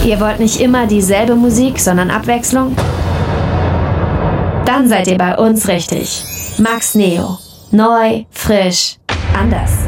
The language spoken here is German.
Ihr wollt nicht immer dieselbe Musik, sondern Abwechslung? Dann seid ihr bei uns richtig. Max Neo. Neu, frisch, anders.